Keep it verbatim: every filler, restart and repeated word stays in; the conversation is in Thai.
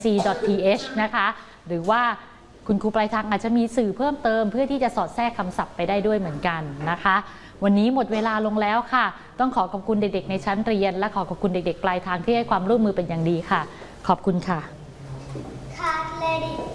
ซี ดอท ที เอช นะคะหรือว่าคุณครูปลายทางอาจจะมีสื่อเพิ่มเติมเพื่อที่จะสอดแทรกคำศัพท์ไปได้ด้วยเหมือนกันนะคะวันนี้หมดเวลาลงแล้วค่ะต้องขอขอบคุณเด็กๆในชั้นเรียนและขอขอบคุณเด็กๆปลายทางที่ให้ความร่วมมือเป็นอย่างดีค่ะขอบคุณค่ะ